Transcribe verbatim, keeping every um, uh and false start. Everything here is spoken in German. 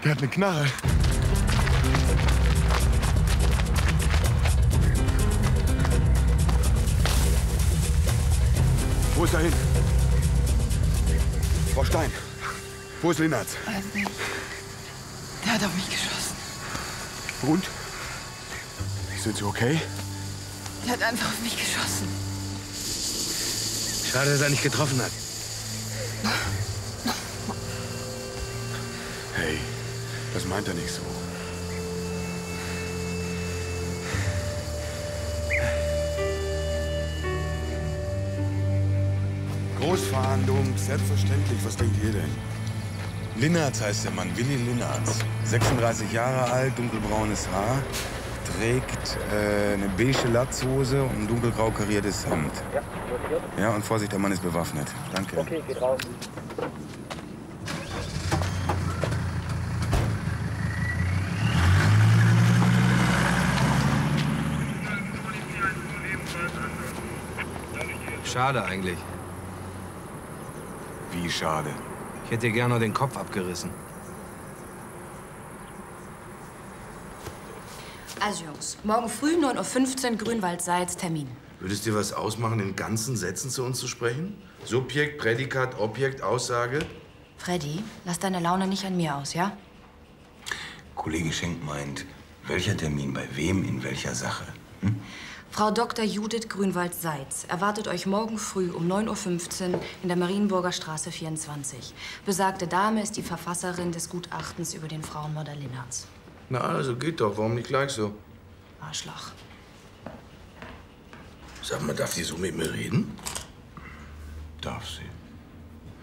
Der hat eine Knarre. Wo ist er hin? Frau Stein, wo ist Linnertz? Weiß nicht. Der hat auf mich geschossen. Und? Sind Sie okay? Der hat einfach auf mich geschossen. Schade, dass er nicht getroffen hat. Hey, das meint er nicht so. Großverhandlung, selbstverständlich. Was denkt ihr denn? Linnertz heißt der Mann, Willi Linnertz. sechsunddreißig Jahre alt, dunkelbraunes Haar. Trägt äh, eine beige Latzhose und ein dunkelgrau kariertes Hemd. Ja, notiert. Ja, und Vorsicht, der Mann ist bewaffnet. Danke. Okay, geht raus. Schade eigentlich. Wie schade. Ich hätte dir gerne noch den Kopf abgerissen. Also Jungs, morgen früh neun Uhr fünfzehn Grünwald-Seitz, Termin. Würde es dir was ausmachen, in ganzen Sätzen zu uns zu sprechen? Subjekt, Prädikat, Objekt, Aussage? Freddy, lass deine Laune nicht an mir aus, ja? Kollege Schenk meint, welcher Termin bei wem in welcher Sache? Hm? Frau Doktor Judith Grünwald-Seitz erwartet euch morgen früh um neun Uhr fünfzehn in der Marienburger Straße vierundzwanzig. Besagte Dame ist die Verfasserin des Gutachtens über den Frauenmörder Linnertz. Na, also geht doch. Warum nicht gleich so? Arschloch. Sag mal, darf die so mit mir reden? Darf sie.